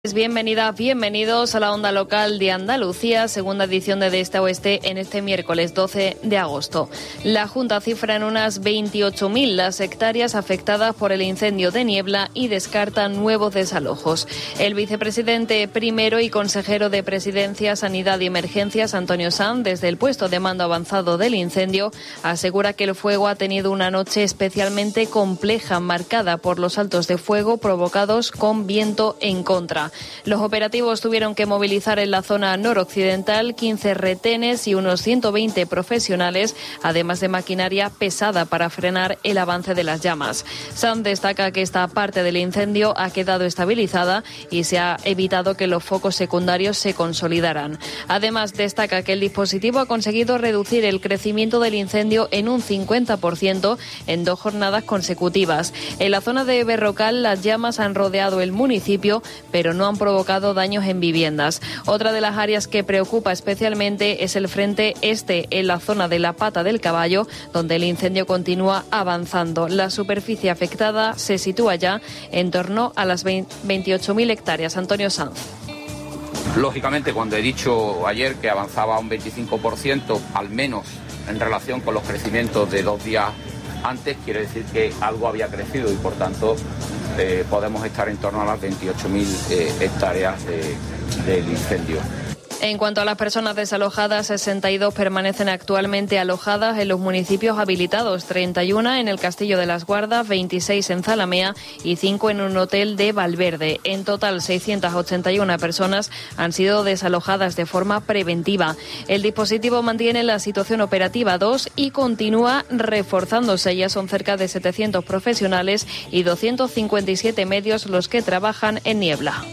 Bienvenidas, bienvenidos a la Onda Local de Andalucía, segunda edición de Este a Oeste en este miércoles 12 de agosto. La Junta cifra en unas 28.000 las hectáreas afectadas por el incendio de Niebla y descarta nuevos desalojos. El vicepresidente primero y consejero de Presidencia, Sanidad y Emergencias, Antonio Sanz, desde el puesto de mando avanzado del incendio, asegura que el fuego ha tenido una noche especialmente compleja, marcada por los saltos de fuego provocados con viento en contra. Los operativos tuvieron que movilizar en la zona noroccidental 15 retenes y unos 120 profesionales, además de maquinaria pesada para frenar el avance de las llamas. Sanz destaca que esta parte del incendio ha quedado estabilizada y se ha evitado que los focos secundarios se consolidaran. Además, destaca que el dispositivo ha conseguido reducir el crecimiento del incendio en un 50% en 2 jornadas consecutivas. En la zona de Berrocal, las llamas han rodeado el municipio, pero no han provocado daños en viviendas. Otra de las áreas que preocupa especialmente es el frente este, en la zona de la Pata del Caballo, donde el incendio continúa avanzando. La superficie afectada se sitúa ya en torno a las 28.000 hectáreas. Antonio Sanz. Lógicamente, cuando he dicho ayer que avanzaba un 25%, al menos en relación con los crecimientos de 2 días antes, quiere decir que algo había crecido y, por tanto, podemos estar en torno a las 28.000 hectáreas del incendio. En cuanto a las personas desalojadas, 62 permanecen actualmente alojadas en los municipios habilitados, 31 en el Castillo de las Guardas, 26 en Zalamea y 5 en un hotel de Valverde. En total, 681 personas han sido desalojadas de forma preventiva. El dispositivo mantiene la situación operativa 2 y continúa reforzándose. Ya son cerca de 700 profesionales y 257 medios los que trabajan en Niebla.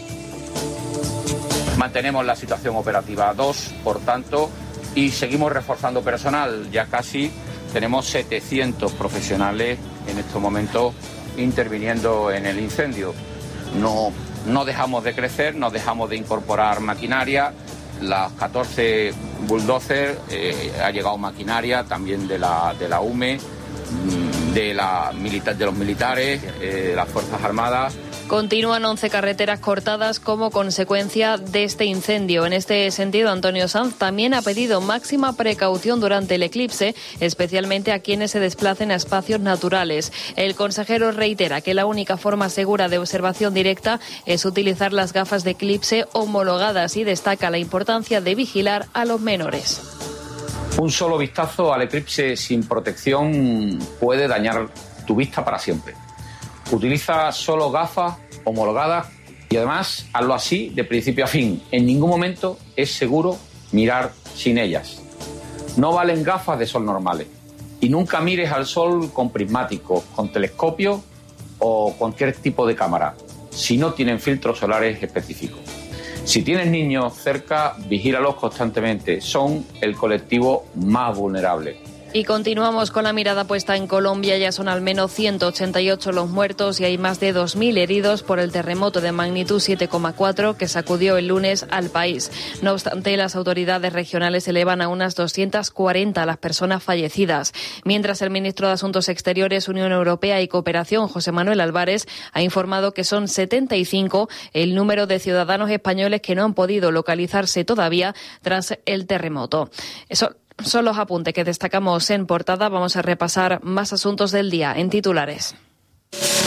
Mantenemos la situación operativa 2, por tanto, y seguimos reforzando personal. Ya casi tenemos 700 profesionales en estos momentos interviniendo en el incendio. No dejamos de crecer, no dejamos de incorporar maquinaria. Las 14 bulldozers, ha llegado maquinaria también de la UME, de los militares, de las Fuerzas Armadas. Continúan 11 carreteras cortadas como consecuencia de este incendio. En este sentido, Antonio Sanz también ha pedido máxima precaución durante el eclipse, especialmente a quienes se desplacen a espacios naturales. El consejero reitera que la única forma segura de observación directa es utilizar las gafas de eclipse homologadas y destaca la importancia de vigilar a los menores. Un solo vistazo al eclipse sin protección puede dañar tu vista para siempre. Utiliza solo gafas homologadas y además hazlo así de principio a fin. En ningún momento es seguro mirar sin ellas. No valen gafas de sol normales y nunca mires al sol con prismáticos, con telescopio o cualquier tipo de cámara, si no tienen filtros solares específicos. Si tienes niños cerca, vigílalos constantemente. Son el colectivo más vulnerable. Y continuamos con la mirada puesta en Colombia. Ya son al menos 188 los muertos y hay más de 2.000 heridos por el terremoto de magnitud 7,4 que sacudió el lunes al país. No obstante, las autoridades regionales elevan a unas 240 las personas fallecidas. Mientras el ministro de Asuntos Exteriores, Unión Europea y Cooperación, José Manuel Álvarez, ha informado que son 75 el número de ciudadanos españoles que no han podido localizarse todavía tras el terremoto. Eso son los apuntes que destacamos en portada. Vamos a repasar más asuntos del día en titulares.